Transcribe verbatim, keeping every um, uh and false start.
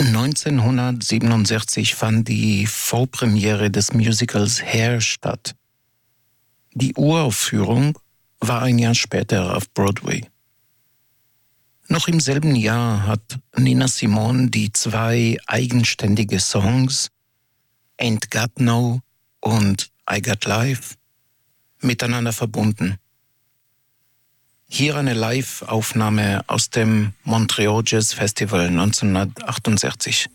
neunzehnhundertsiebenundsechzig fand die Vorpremiere des Musicals Hair statt. Die Uraufführung war ein Jahr später auf Broadway. Noch im selben Jahr hat Nina Simone die zwei eigenständige Songs Ain't Got No und I Got Life miteinander verbunden. Hier eine Live-Aufnahme aus dem Montreal Jazz Festival neunzehnhundertachtundsechzig.